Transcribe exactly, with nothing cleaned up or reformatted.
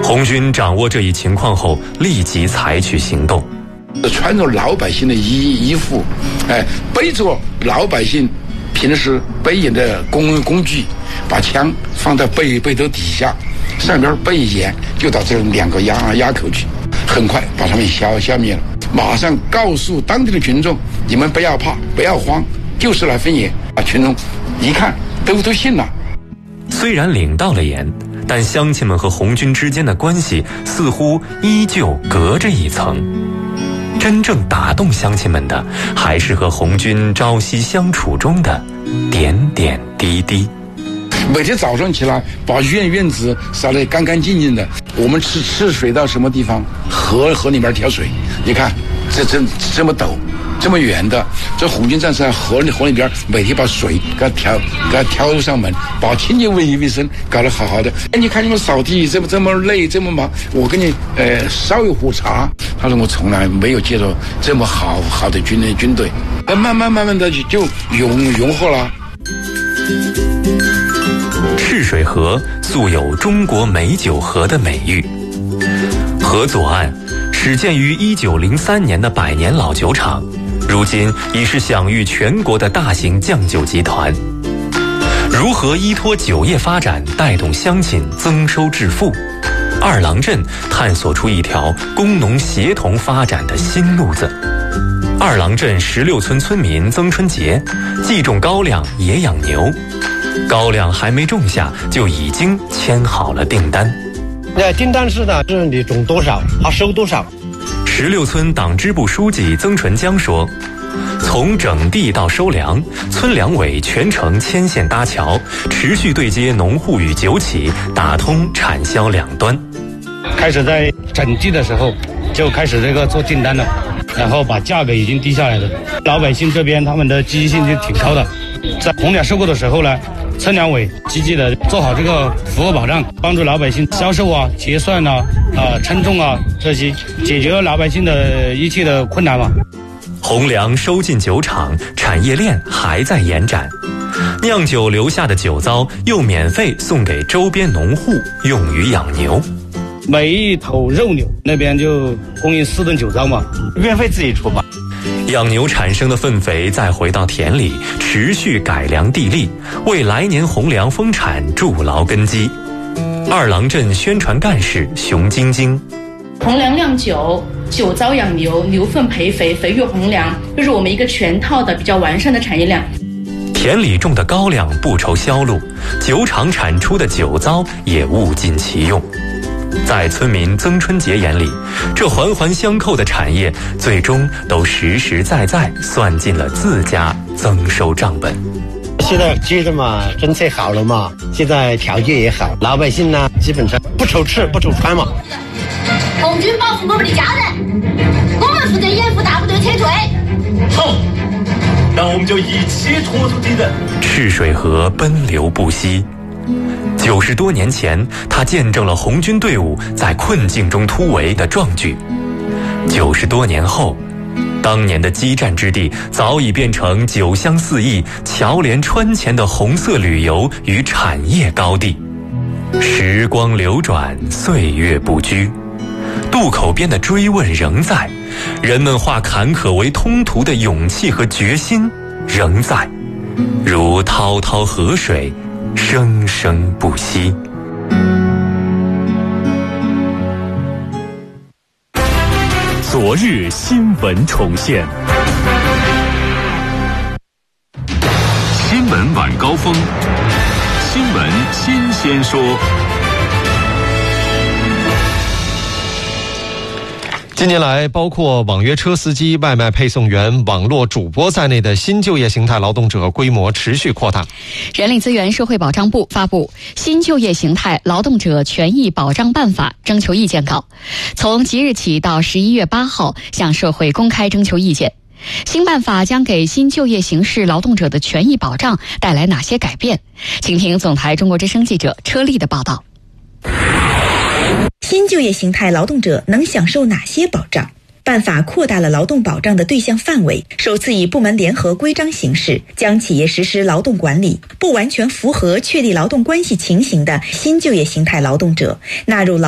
红军掌握这一情况后，立即采取行动。 穿着老百姓的衣衣服，哎，背着老百姓平时背用的工工具，把枪放在背背头底下，上边背盐，就到这两个垭垭口去，很快把他们消消灭了。马上告诉当地的群众，你们不要怕，不要慌，就是来分盐。啊，群众一看都都信了。 虽然领到了盐，但乡亲们和红军之间的关系似乎依旧隔着一层。真正打动乡亲们的，还是和红军朝夕相处中的点点滴滴。 每天早上起来，把院院子扫得干干净净的。我们吃吃水到什么地方？河河里面挑水。你看，这这这么陡，这么远的，这红军战士在河里河里边，每天把水给它挑，给它挑上门，把清洁卫卫生搞得好好的。哎，你看你们扫地这么这么累，这么忙，我给你呃烧一壶茶。他说我从来没有见到这么好好的军队军队，慢慢慢慢的就融融合了。 赤水河素有中国美酒河的美誉，河左岸始建于一九零三年的百年老酒厂，如今已是享誉全国的大型酱酒集团。如何依托酒业发展带动乡亲增收致富？二郎镇探索出一条工农协同发展的新路子。二郎镇十六村村民曾春杰既种高粱也养牛，高粱还没种下就已经签好了订单。 那订单是呢，是你种多少，他收多少。 十六村党支部书记曾纯江说，从整地到收粮，村粮委全程牵线搭桥，持续对接农户与酒企，打通产销两端。 开始在整地的时候就开始这个做订单了，然后把价格已经低下来了。老百姓这边他们的积极性就挺高的。在红粮收购的时候呢，村粮委积极的做好这个服务保障，帮助老百姓销售啊、结算啊、啊、呃、称重啊这些，解决老百姓的一切的困难嘛。 红粮收进酒厂，产业链还在延展，酿酒留下的酒糟又免费送给周边农户，用于养牛。 每一头肉牛那边就供应四吨酒糟嘛，运费自己出吧。 养牛产生的粪肥再回到田里，持续改良地力，为来年红粮丰产筑牢根基。二郎镇宣传干事熊晶晶， 红粮酿酒，酒糟养牛，牛粪培肥，肥育红粮，就是我们一个全套的比较完善的产业链。 田里种的高粱不愁销路，酒厂产出的酒糟也物尽其用。在村民曾春杰眼里，这环环相扣的产业最终都实实在在算进了自家增收账本。 现在接着嘛，政策好了嘛，现在条件也好，老百姓呢基本上不愁吃不愁穿嘛。 红军保护我们的家人，我们负责掩护大部队撤退。 好，那我们就一起拖住敌人。 赤水河奔流不息。九十多年前，他见证了红军队伍在困境中突围的壮举。九十多年后，当年的激战之地早已变成酒香四溢、侨联川前的红色旅游与产业高地。时光流转，岁月不居，渡口边的追问仍在，人们化坎坷为通途的勇气和决心仍在，如滔滔河水，生生不息。 昨日新闻重现，新闻晚高峰，新闻新鲜说。 近年来，包括网约车司机、外卖配送员、网络主播在内的新就业形态劳动者规模持续扩大。 人力资源社会保障部发布《新就业形态劳动者权益保障办法》征求意见稿，从即日起到十一月八号向社会公开征求意见。新办法将给新就业形式劳动者的权益保障带来哪些改变？请听总台中国之声记者车丽的报道。 新就业形态劳动者能享受哪些保障？办法扩大了劳动保障的对象范围，首次以部门联合规章形式将企业实施劳动管理不完全符合确立劳动关系情形的新就业形态劳动者纳入劳